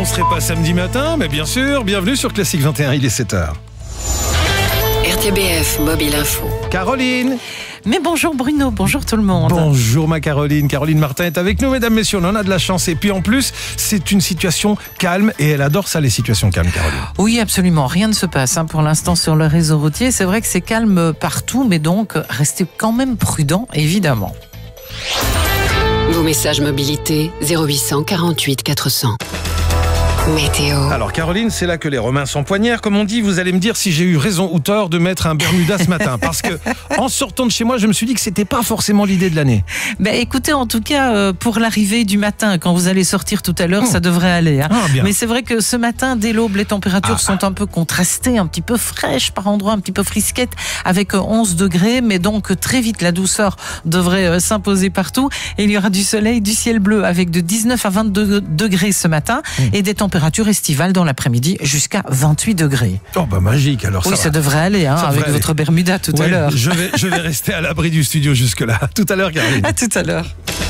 serait pas samedi matin? Mais bien sûr, bienvenue sur Classique 21, il est 7h. RTBF Mobile Info. Caroline. Mais bonjour Bruno, bonjour tout le monde. Bonjour ma Caroline. Caroline Martin est avec nous, mesdames, messieurs, on en a de la chance. Et puis en plus, c'est une situation calme et elle adore ça, les situations calmes, Caroline. Oui, absolument, rien ne se passe pour l'instant sur le réseau routier. C'est vrai que c'est calme partout, mais donc restez quand même prudents, évidemment. Vos messages mobilité 0800 48 400. Météo. Alors Caroline, c'est là que les Romains s'empoignèrent. Comme on dit, vous allez me dire si j'ai eu raison ou tort de mettre un Bermuda ce matin. Parce que en sortant de chez moi, je me suis dit que c'était pas forcément l'idée de l'année. Écoutez, en tout cas, pour l'arrivée du matin, quand vous allez sortir tout à l'heure, ça devrait aller. Mais c'est vrai que ce matin, dès l'aube, les températures sont un peu contrastées, un petit peu fraîches par endroits, un petit peu frisquettes, avec 11 degrés. Mais donc très vite, la douceur devrait s'imposer partout. Et il y aura du soleil, du ciel bleu, avec de 19 à 22 degrés ce matin et des températures estivales dans l'après-midi jusqu'à 28 degrés. Oh bah magique alors. Oui, ça devrait aller avec votre Bermuda tout à l'heure. Je vais rester à l'abri du studio jusque-là. Tout à l'heure, Caroline. À tout à l'heure.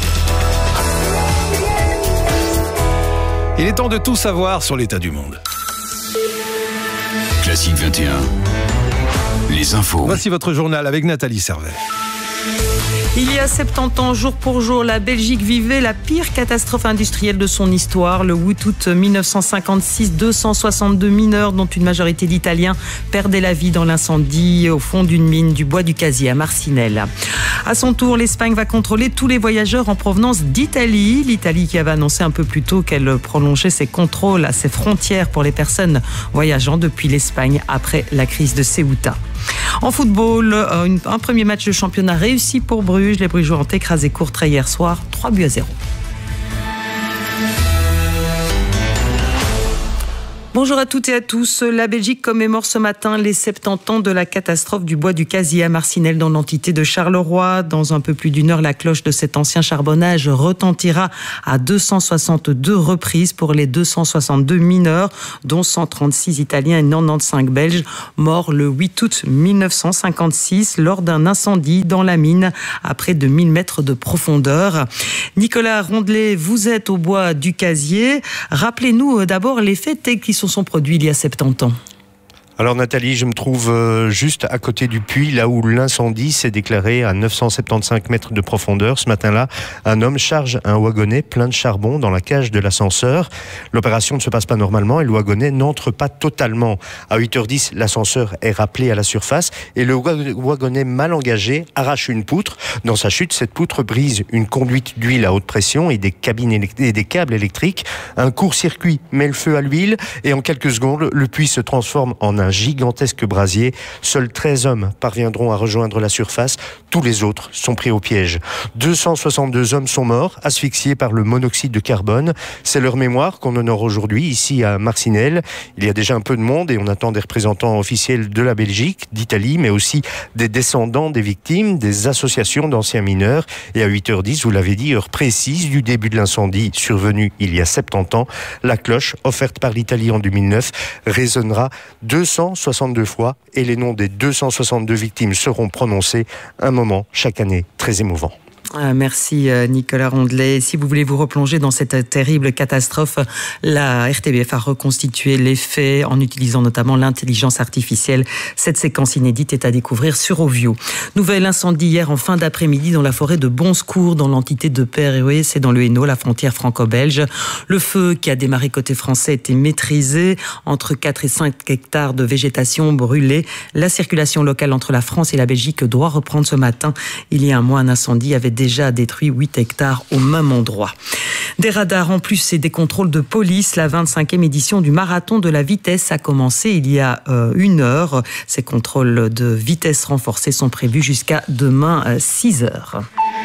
Il est temps de tout savoir sur l'état du monde. Classique 21. Les infos. Voici votre journal avec Nathalie Servet. Il y a 70 ans, jour pour jour, la Belgique vivait la pire catastrophe industrielle de son histoire. Le 8 août 1956, 262 mineurs, dont une majorité d'Italiens, perdaient la vie dans l'incendie au fond d'une mine du bois du Casier à Marcinelle. À son tour, l'Espagne va contrôler tous les voyageurs en provenance d'Italie. L'Italie qui avait annoncé un peu plus tôt qu'elle prolongeait ses contrôles à ses frontières pour les personnes voyageant depuis l'Espagne après la crise de Ceuta. En football, un premier match de championnat réussi pour Bruges. Les Brugeois ont écrasé Courtrai hier soir, 3-0. Bonjour à toutes et à tous. La Belgique commémore ce matin les 70 ans de la catastrophe du bois du Casier à Marcinelle dans l'entité de Charleroi. Dans un peu plus d'une heure, la cloche de cet ancien charbonnage retentira à 262 reprises pour les 262 mineurs, dont 136 Italiens et 95 Belges, morts le 8 août 1956 lors d'un incendie dans la mine à près de 1000 mètres de profondeur. Nicolas Rondelet, vous êtes au bois du Casier. Rappelez-nous d'abord les faits qui sont produits il y a 70 ans. Alors Nathalie, je me trouve juste à côté du puits, là où l'incendie s'est déclaré à 975 mètres de profondeur. Ce matin-là, un homme charge un wagonnet plein de charbon dans la cage de l'ascenseur. L'opération ne se passe pas normalement et le wagonnet n'entre pas totalement. À 8h10, l'ascenseur est rappelé à la surface et le wagonnet mal engagé arrache une poutre. Dans sa chute, cette poutre brise une conduite d'huile à haute pression et des câbles électriques. Un court-circuit met le feu à l'huile et en quelques secondes, le puits se transforme en un gigantesque brasier. Seuls 13 hommes parviendront à rejoindre la surface. Tous les autres sont pris au piège. 262 hommes sont morts, asphyxiés par le monoxyde de carbone. C'est leur mémoire qu'on honore aujourd'hui, ici à Marcinelle. Il y a déjà un peu de monde et on attend des représentants officiels de la Belgique, d'Italie, mais aussi des descendants des victimes, des associations d'anciens mineurs. Et à 8h10, vous l'avez dit, heure précise du début de l'incendie survenu il y a 70 ans, la cloche, offerte par l'Italie en 2009, résonnera 262 fois et les noms des 262 victimes seront prononcés. Un moment chaque année très émouvant. Merci Nicolas Rondelet. Si vous voulez vous replonger dans cette terrible catastrophe, la RTBF a reconstitué les faits en utilisant notamment l'intelligence artificielle. Cette séquence inédite est à découvrir sur Ovio. Nouvel incendie hier en fin d'après-midi dans la forêt de Bonsecours, dans l'entité de Perrouet, c'est dans le Hainaut, la frontière franco-belge. Le feu qui a démarré côté français était maîtrisé. Entre 4 et 5 hectares de végétation brûlée. La circulation locale entre la France et la Belgique doit reprendre ce matin. Il y a un mois, un incendie avait déjà détruit 8 hectares au même endroit. Des radars en plus et des contrôles de police. La 25e édition du marathon de la vitesse a commencé il y a 1 heure. Ces contrôles de vitesse renforcés sont prévus jusqu'à demain 6 heures.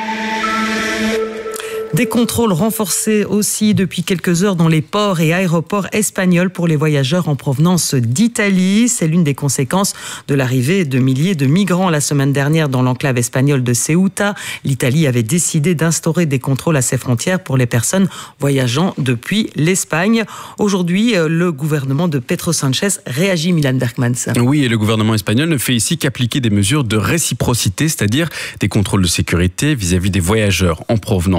Des contrôles renforcés aussi depuis quelques heures dans les ports et aéroports espagnols pour les voyageurs en provenance d'Italie. C'est l'une des conséquences de l'arrivée de milliers de migrants la semaine dernière dans l'enclave espagnole de Ceuta. L'Italie avait décidé d'instaurer des contrôles à ses frontières pour les personnes voyageant depuis l'Espagne. Aujourd'hui, le gouvernement de Pedro Sánchez réagit, Milan Bergmans. Oui, et le gouvernement espagnol ne fait ici qu'appliquer des mesures de réciprocité, c'est-à-dire des contrôles de sécurité vis-à-vis des voyageurs en provenance de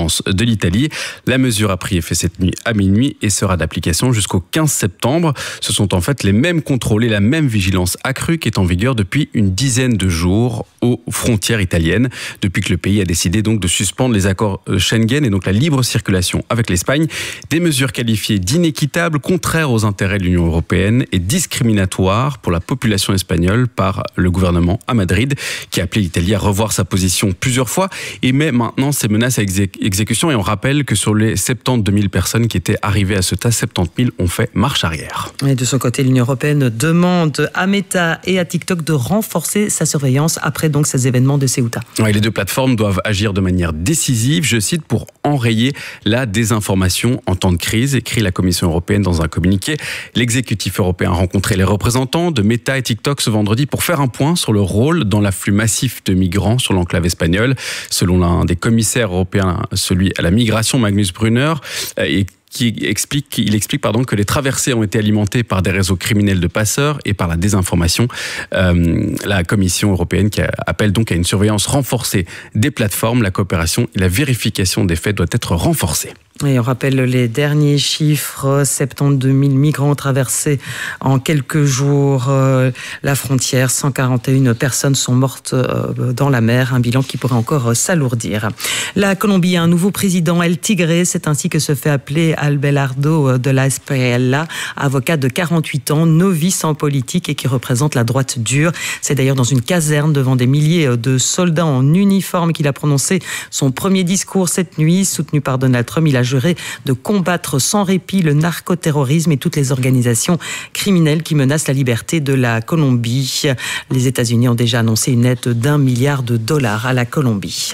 de l'Italie. La mesure a pris effet cette nuit à minuit et sera d'application jusqu'au 15 septembre. Ce sont en fait les mêmes contrôles et la même vigilance accrue qui est en vigueur depuis une dizaine de jours aux frontières italiennes, depuis que le pays a décidé donc de suspendre les accords Schengen et donc la libre circulation avec l'Espagne. Des mesures qualifiées d'inéquitables, contraires aux intérêts de l'Union européenne et discriminatoires pour la population espagnole par le gouvernement à Madrid, qui a appelé l'Italie à revoir sa position plusieurs fois et met maintenant ses menaces à exécution. Et on rappelle que sur les 72 000 personnes qui étaient arrivées à Ceuta, 70 000 ont fait marche arrière. Et de son côté, l'Union européenne demande à Meta et à TikTok de renforcer sa surveillance après donc ces événements de Ceuta. Ouais, les deux plateformes doivent agir de manière décisive, je cite, pour enrayer la désinformation en temps de crise, écrit la Commission européenne dans un communiqué. L'exécutif européen a rencontré les représentants de Meta et TikTok ce vendredi pour faire un point sur le rôle dans l'afflux massif de migrants sur l'enclave espagnole. Selon l'un des commissaires européens, celui à la migration, Magnus Brunner, il explique que les traversées ont été alimentées par des réseaux criminels de passeurs et par la désinformation. La Commission européenne qui appelle donc à une surveillance renforcée des plateformes. La coopération et la vérification des faits doivent être renforcées. Et on rappelle les derniers chiffres, 72 000 migrants ont traversé en quelques jours la frontière, 141 personnes sont mortes dans la mer, un bilan qui pourrait encore s'alourdir. La Colombie a un nouveau président, El Tigre, c'est ainsi que se fait appeler Abelardo de la Espriella, avocat de 48 ans, novice en politique et qui représente la droite dure. C'est d'ailleurs dans une caserne devant des milliers de soldats en uniforme qu'il a prononcé son premier discours cette nuit, soutenu par Donald Trump. Il a juré de combattre sans répit le narcoterrorisme et toutes les organisations criminelles qui menacent la liberté de la Colombie. Les États-Unis ont déjà annoncé une aide d'$1 milliard à la Colombie.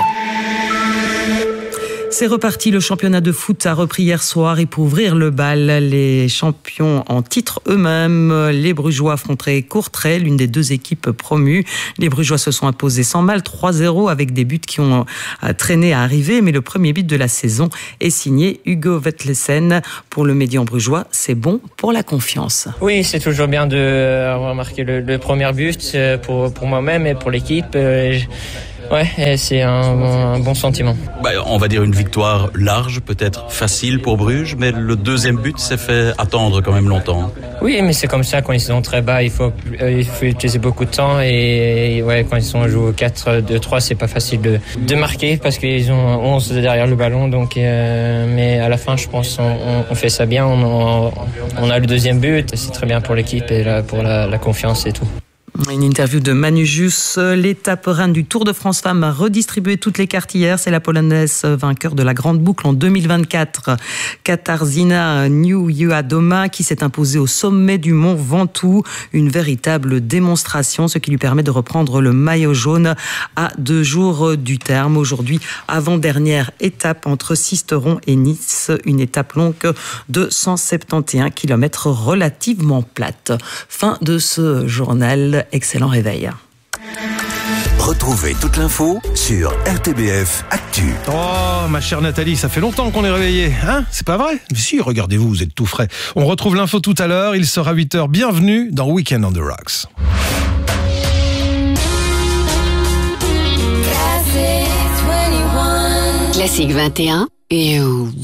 C'est reparti, le championnat de foot a repris hier soir et pour ouvrir le bal, les champions en titre eux-mêmes, les Brugeois affronteraient Courtrai, l'une des deux équipes promues. Les Brugeois se sont imposés sans mal 3-0 avec des buts qui ont traîné à arriver, mais le premier but de la saison est signé Hugo Vetlesen. Pour le médian brugeois, c'est bon pour la confiance. Oui, c'est toujours bien de remarquer le premier but pour moi-même et pour l'équipe. Ouais, c'est un bon sentiment. On va dire une victoire large, peut-être facile pour Bruges, mais le deuxième but s'est fait attendre quand même longtemps. Oui, mais c'est comme ça, quand ils sont très bas, il faut utiliser beaucoup de temps et ouais, quand ils sont joués 4-2-3, c'est pas facile de marquer parce qu'ils ont 11 derrière le ballon, donc mais à la fin, je pense on fait ça bien, on a le deuxième but, c'est très bien pour l'équipe et là, pour la confiance et tout. Une interview de Manu Jus. L'étape reine du Tour de France Femmes a redistribué toutes les cartes hier. C'est la Polonaise vainqueur de la Grande Boucle en 2024, Katarzyna Niewiadoma, qui s'est imposée au sommet du mont Ventoux. Une véritable démonstration, ce qui lui permet de reprendre le maillot jaune à 2 jours du terme. Aujourd'hui, avant-dernière étape entre Sisteron et Nice. Une étape longue de 171 km relativement plate. Fin de ce journal. Excellent réveil. Retrouvez toute l'info sur RTBF Actu. Oh, ma chère Nathalie, ça fait longtemps qu'on est réveillés, hein? C'est pas vrai? Si, regardez-vous, vous êtes tout frais. On retrouve l'info tout à l'heure, il sera 8h. Bienvenue dans Weekend on the Rocks. Classique 21 et